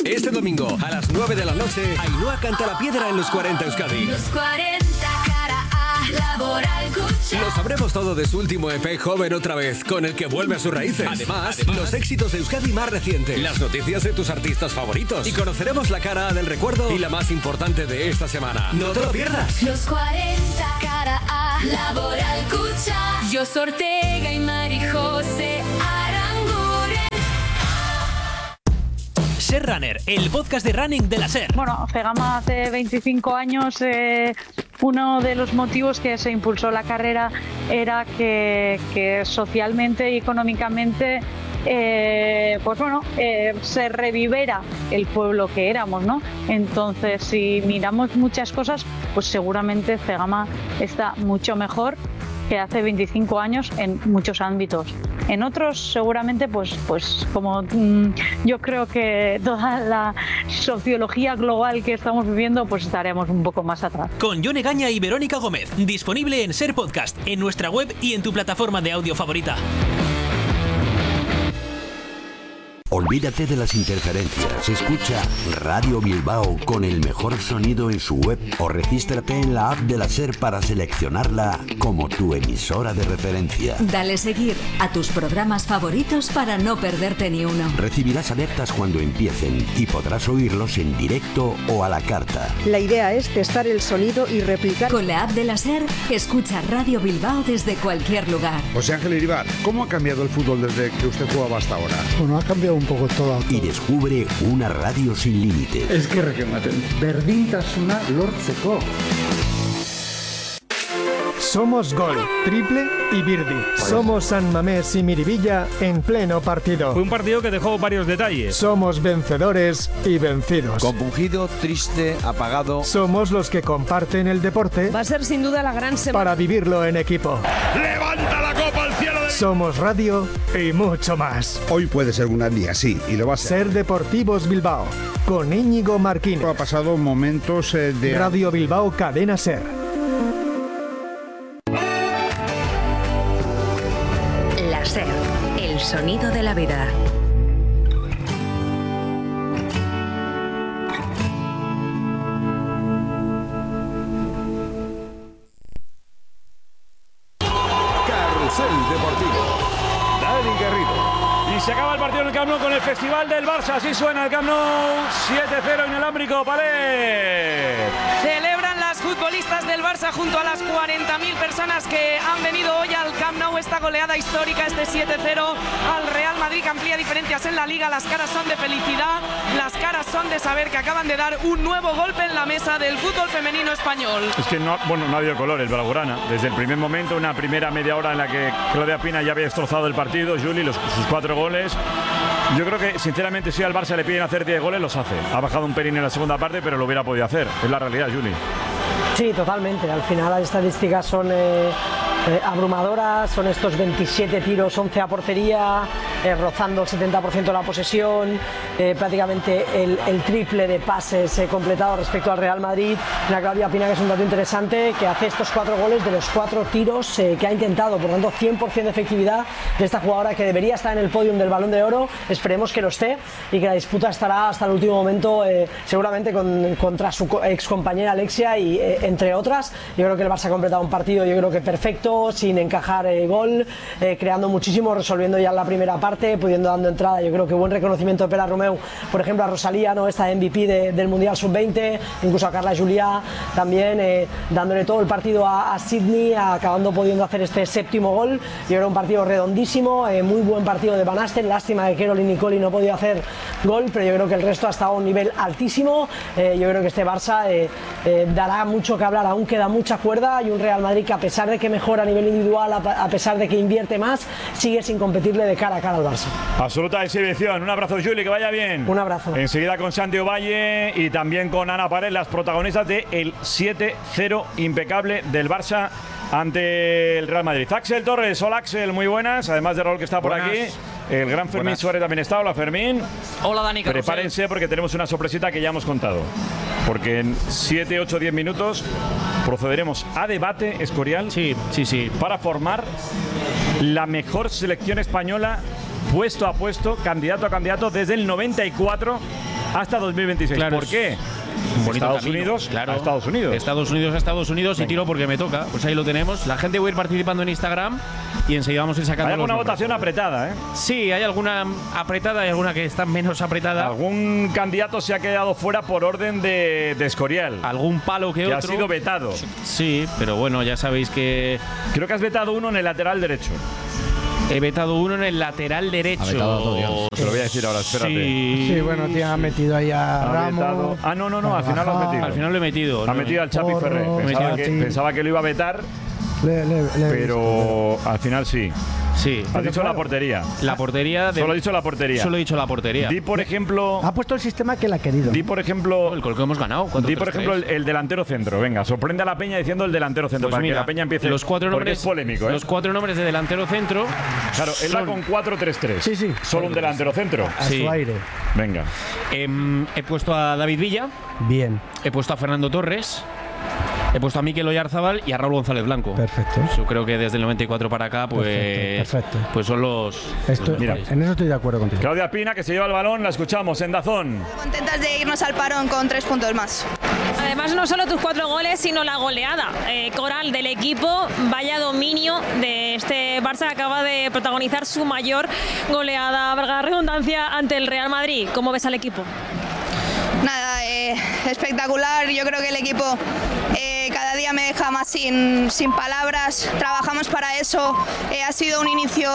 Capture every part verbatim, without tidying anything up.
Este domingo, a las nueve de la noche, Ainhoa canta La Piedra en los cuarenta Euskadi. Los cuarenta, cara A, Laboral Cucha. Lo sabremos todo de su último E P, Joven otra vez, con el que vuelve a sus raíces. Además, Además, los éxitos de Euskadi más recientes, las noticias de tus artistas favoritos, y conoceremos la cara A del recuerdo y la más importante de esta semana. ¡No te lo pierdas! Los cuarenta, cara A, Laboral Cucha. Yo Ortega y Mari José Aranguren. Ser Runner, el podcast de running de la SER. Bueno, Cegama hace veinticinco años, eh, uno de los motivos que se impulsó la carrera era que, que socialmente y económicamente eh, pues bueno, eh, se reviviera el pueblo que éramos, ¿no? Entonces, si miramos muchas cosas, pues seguramente Cegama está mucho mejor que hace veinticinco años en muchos ámbitos. En otros, seguramente, pues, pues como mmm, yo creo que toda la sociología global que estamos viviendo, pues estaremos un poco más atrás. Con Jon Egaña y Verónica Gómez, disponible en SER Podcast, en nuestra web y en tu plataforma de audio favorita. Olvídate de las interferencias, escucha Radio Bilbao con el mejor sonido en su web o regístrate en la app de la SER para seleccionarla como tu emisora de referencia. Dale seguir a tus programas favoritos para no perderte ni uno. Recibirás alertas cuando empiecen y podrás oírlos en directo o a la carta. La idea es testar el sonido y replicar. Con la app de la SER, escucha Radio Bilbao desde cualquier lugar. José Ángel Iribar, ¿cómo ha cambiado el fútbol desde que usted jugaba hasta ahora? Bueno, ha cambiado un poco todo. Y descubre una radio sin límites. Es que requematen. Berdintasuna lortzeko. Somos Gol, Triple y Birdi. Somos San Mamés y Miribilla en pleno partido. Fue un partido que dejó varios detalles. Somos vencedores y vencidos. Compungido, triste, apagado. Somos los que comparten el deporte. Va a ser sin duda la gran semana para vivirlo en equipo. ¡Levanta la copa al cielo! Del... Somos radio y mucho más. Hoy puede ser un gran día, sí, y lo va a ser. Ser Deportivos Bilbao, con Íñigo Marquín. Ha pasado momentos eh, de... Radio Bilbao Cadena SER. SER, el sonido de la vida. Carrusel Deportivo. Dani Garrido. Y se acaba el partido en el Camp Nou con el Festival del Barça. Así suena el Camp Nou. siete cero inalámbrico, Palet. Celebran las futbolistas del Barça junto a las cuarenta mil personas que han venido hoy al Camp Nou. Esta goleada histórica, este siete cero al Real Madrid, que amplía diferencias en la Liga. Las caras son de felicidad, las caras son de saber que acaban de dar un nuevo golpe en la mesa del fútbol femenino español. Es que no, bueno, no ha habido color el Blaugrana. Desde el primer momento, una primera media hora en la que Claudia Pina ya había destrozado el partido, Juli, los, sus cuatro goles. Yo creo que, sinceramente, si al Barça le piden hacer diez goles, los hace. Ha bajado un pelín en la segunda parte, pero lo hubiera podido hacer. Es la realidad, Juli. Sí, totalmente. Al final las estadísticas son eh, eh, abrumadoras, son estos veintisiete tiros, once a portería, eh, rozando el setenta por ciento de la posesión, eh, prácticamente el, el triple de pases eh, completados respecto al Real Madrid. Una Claudia Pina, que es un dato interesante, que hace estos cuatro goles de los cuatro tiros eh, que ha intentado, por lo tanto cien por ciento de efectividad de esta jugadora que debería estar en el podium del Balón de Oro. Esperemos que lo esté y que la disputa estará hasta el último momento, eh, seguramente con, contra su ex compañera Alexia y eh, entre otras. Yo creo que el Barça ha completado un partido, yo creo que perfecto, sin encajar eh, gol, eh, creando muchísimo, resolviendo ya en la primera parte, pudiendo dando entrada. Yo creo que buen reconocimiento de Pera Romeu, por ejemplo, a Rosalía, ¿no? Esta M V P de, del Mundial sub veinte, incluso a Carla Juliá también, eh, dándole todo el partido a, a Sydney, acabando pudiendo hacer este séptimo gol. Yo creo un partido redondísimo, eh, muy buen partido de Van Asten. Lástima que Caroline Nicoli no podía hacer gol, pero yo creo que el resto ha estado a un nivel altísimo. Eh, yo creo que este Barça eh, eh, dará mucho que hablar, aún queda mucha cuerda, y un Real Madrid que, a pesar de que mejora a nivel individual, a, a pesar de que invierte más, sigue sin competirle de cara a cara al Barça. Absoluta exhibición. Un abrazo, Juli, que vaya bien. Un abrazo. Enseguida con Santi Ovalle y también con Ana Pared, las protagonistas del siete cero impecable del Barça ante el Real Madrid. Axel Torres, hola Axel, muy buenas, además de Raúl, que está por buenas. Aquí. El gran Fermín buenas. Suárez también está. Hola, Fermín. Hola, Dani. Prepárense porque tenemos una sorpresita que ya hemos contado. Porque en siete, ocho, diez minutos procederemos a debate, Escorial. Sí, sí, sí. Para formar la mejor selección española puesto a puesto, candidato a candidato, desde el noventa y cuatro hasta dos mil veintiséis. Claro, ¿Por qué? Estados camino, Unidos claro. a Estados Unidos. Estados Unidos a Estados Unidos. Venga. Y tiro porque me toca. Pues ahí lo tenemos. La gente va a ir participando en Instagram y enseguida vamos a ir sacando. Hay alguna los votación apretada, ¿eh? Sí, hay alguna apretada y alguna que está menos apretada. Algún candidato se ha quedado fuera por orden de, de Escorial. Algún palo que, que otro. ha sido vetado. Sí, pero bueno, ya sabéis que… Creo que has vetado uno en el lateral derecho. He vetado uno en el lateral derecho. Ha vetado a todo Dios. Te lo voy a decir ahora, espérate. Sí, sí bueno, te ha metido ahí a ha Ramos. Vetado. Ah, no, no, no, al final lo has metido. Al final lo he metido. Ha no, metido al Chapi Ferrer. Pensaba que, pensaba que lo iba a vetar, le, le, le pero visto. Al final sí. Sí. Has dicho claro. La portería. La portería. De, Solo he dicho la portería. Solo he dicho la portería. Di, por ejemplo… Ha puesto el sistema que él ha querido. Di, por ejemplo… El gol que hemos ganado. Di, por ejemplo, el, el delantero centro. Venga, sorprende a la Peña diciendo el delantero centro. Pues para mira, que la Peña empiece… Los cuatro nombres… Es polémico, ¿eh? Los cuatro nombres de delantero centro… Claro, él va con cuatro tres tres. Sí, sí. Solo un delantero centro. A sí. su aire. Venga. Eh, he puesto a David Villa. Bien. He puesto a Fernando Torres. He puesto a Mikel Oyarzabal y a Raúl González Blanco. Perfecto. Yo creo que desde el noventa y cuatro para acá, pues, perfecto, perfecto. pues son los… Esto, los mira, en eso estoy de acuerdo contigo. Claudia Pina, que se lleva el balón, la escuchamos en Dazón. Contentas de irnos al parón con tres puntos más. Además, no solo tus cuatro goles, sino la goleada eh, coral del equipo. Vaya dominio de este Barça que acaba de protagonizar su mayor goleada, valga la redundancia, ante el Real Madrid. ¿Cómo ves al equipo? Nada, eh, espectacular. Yo creo que el equipo eh, cada día me deja más sin, sin palabras. Trabajamos para eso. Eh, ha sido un inicio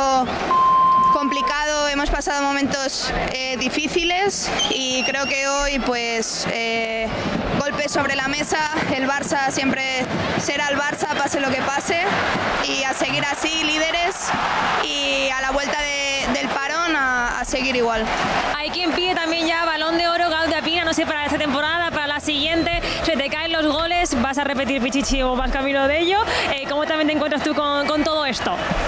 complicado, hemos pasado momentos eh, difíciles y creo que hoy pues eh, golpes sobre la mesa, el Barça siempre será el Barça pase lo que pase y a seguir así líderes y a la vuelta de, del parón a, a seguir igual. Hay quien pide también ya Balón de Oro, Claudia Pina, no sé para esta temporada, para la siguiente, se te caen los goles, vas a repetir Pichichi o vas camino de ello. Eh, ¿Cómo también te encuentras tú con, con todo esto?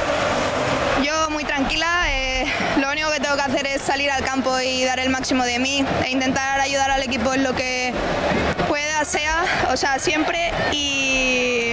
Yo muy tranquila, eh, lo único que tengo que hacer es salir al campo y dar el máximo de mí e intentar ayudar al equipo en lo que pueda, sea, o sea, siempre y,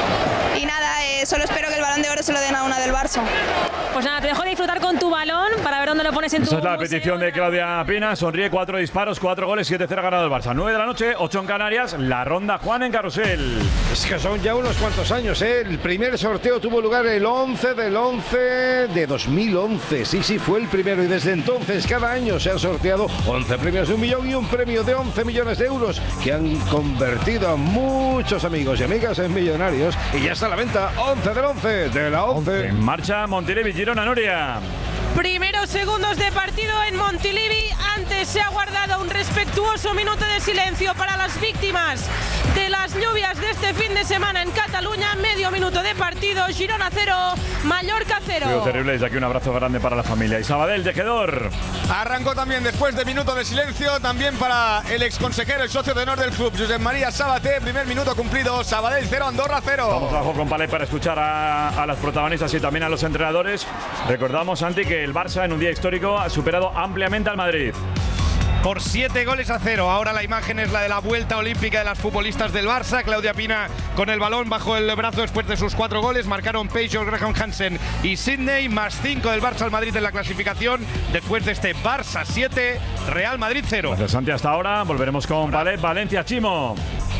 y nada, eh, solo espero que el Balón de Oro se lo den a una del Barça. Pues nada, te dejo disfrutar con tu balón para ver dónde lo pones en tu… Esa es la petición de Claudia Pina, sonríe, cuatro disparos, cuatro goles, siete cero ganado el Barça. nueve de la noche, ocho en Canarias, la ronda Juan en Carrusel. Es que son ya unos cuantos años, ¿eh? El primer sorteo tuvo lugar el once del once de dos mil once. Sí, sí, fue el primero y desde entonces cada año se han sorteado once premios de un millón y un premio de once millones de euros que han convertido a muchos amigos y amigas en millonarios. Y ya está a la venta, once del once de la once. En marcha Montilivi, Girona, Noria. Primeros segundos de partido en Montilivi. Antes se ha guardado un respetuoso minuto de silencio para las víctimas de las lluvias de este fin de semana en Cataluña. Medio minuto de partido. Girona cero, Mallorca cero. Frío terrible, desde aquí un abrazo grande para la familia. Y Sabadell, tejedor. Arrancó también después de minuto de silencio, también para el exconsejero, el socio de honor del club, Josep María Sabaté. Primer minuto cumplido, Sabadell cero, Andorra cero. Vamos abajo con Palet para escuchar a, a las protagonistas y también a los entrenadores. Recordamos, Santi, que el Barça en un día histórico ha superado ampliamente al Madrid. Por siete goles a cero. Ahora la imagen es la de la vuelta olímpica de las futbolistas del Barça. Claudia Pina con el balón bajo el brazo después de sus cuatro goles. Marcaron Peugeot, Graham Hansen y Sidney. Más cinco del Barça al Madrid en la clasificación. Después de este Barça siete, Real Madrid cero. Gracias, Santi. Hasta ahora. Volveremos con Palet. Valencia, Chimo.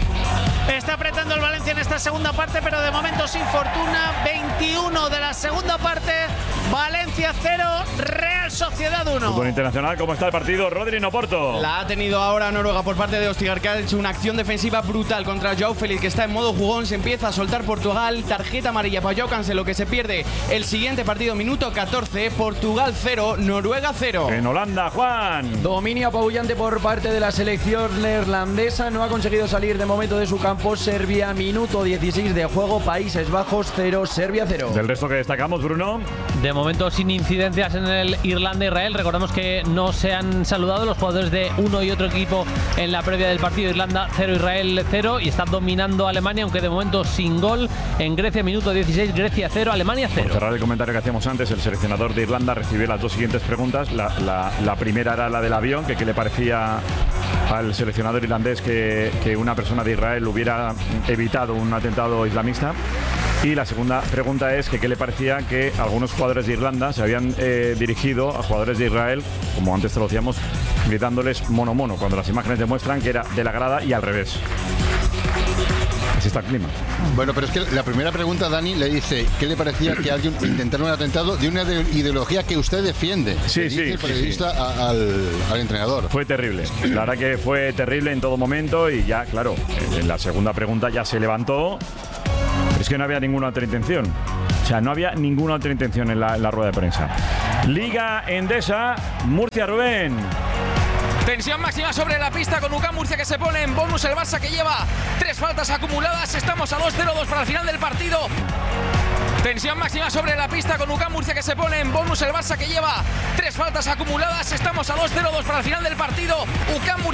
Está apretando el Valencia en esta segunda parte, pero de momento sin fortuna. veintiuno de la segunda parte. Valencia cero, Real Sociedad uno. Fútbol internacional, ¿cómo está el partido? Rodri Noporto. La ha tenido ahora Noruega por parte de Ostigar, que ha hecho una acción defensiva brutal contra Joao Félix, que está en modo jugón. Se empieza a soltar Portugal. Tarjeta amarilla para Joao Cancelo, que se pierde el siguiente partido, minuto catorce. Portugal cero, Noruega cero. En Holanda, Juan. Dominio apabullante por parte de la selección neerlandesa. No ha conseguido salir de momento de su campo. Serbia, minuto dieciséis de juego. Países Bajos cero, Serbia cero. Del resto que destacamos, Bruno. De momento sin incidencias en el Irlanda-Israel. Recordamos que no se han saludado los jugadores de uno y otro equipo en la previa del partido. Irlanda cero, Israel cero, y está dominando Alemania, aunque de momento sin gol. En Grecia, minuto dieciséis, Grecia cero, Alemania cero. Por cerrar el comentario que hacíamos antes, el seleccionador de Irlanda recibió las dos siguientes preguntas. La, la, la primera era la del avión, que qué le parecía al seleccionador irlandés que, que una persona de Israel hubiera evitado un atentado islamista. Y la segunda pregunta es que qué le parecía que algunos jugadores de Irlanda se habían eh, dirigido a jugadores de Israel, como antes te lo decíamos, gritándoles mono mono, cuando las imágenes demuestran que era de la grada y al revés. Así está el clima. Bueno, pero es que la primera pregunta, Dani, le dice ¿qué le parecía que alguien intentara un atentado de una de ideología que usted defiende? Sí, le sí, dice el periodista sí, sí. A, al, al entrenador. Fue terrible. La verdad que fue terrible en todo momento y ya, claro, en la segunda pregunta ya se levantó. Pero es que no había ninguna otra intención. O sea, no había ninguna otra intención en la, en la rueda de prensa. Liga Endesa, Murcia, Rubén. Tensión máxima sobre la pista con U C A M Murcia que se pone en bonus. El Barça que lleva tres faltas acumuladas. Estamos a dos cero dos para el final del partido. Tensión máxima sobre la pista con U C A M Murcia que se pone en bonus. El Barça que lleva tres faltas acumuladas. Estamos a dos cero dos para el final del partido. U C A M Murcia